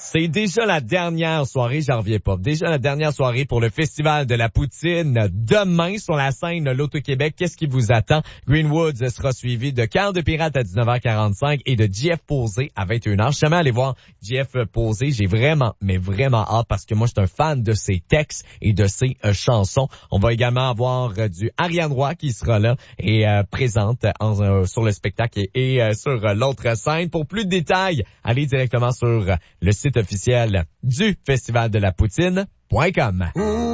C'est déjà la dernière soirée, j'en reviens pas. Déjà la dernière soirée pour le Festival de la Poutine. Demain, sur la scène L'Auto-Québec, qu'est-ce qui vous attend? Greenwoods sera suivi de Cœur de Pirate à 19h45 et de JF Posé à 21h. Je suis jamais allé voir JF Posé. J'ai vraiment, mais vraiment hâte parce que moi, je suis un fan de ses textes et de ses chansons. On va également avoir du Ariane Roy qui sera là et présente sur le spectacle et sur l'autre scène. Pour plus de détails, allez directement sur le site officiel du Festival de la Poutine.com.